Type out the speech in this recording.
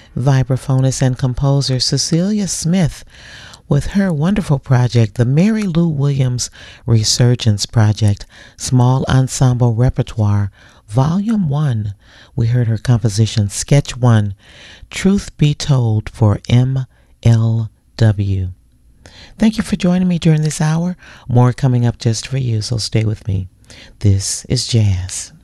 vibraphonist and composer Cecilia Smith with her wonderful project, the Mary Lou Williams Resurgence Project, Small Ensemble Repertoire, Volume 1. We heard her composition, Sketch 1, Truth Be Told for MLW. Thank you for joining me during this hour. More coming up just for you, so stay with me. This is Jazz.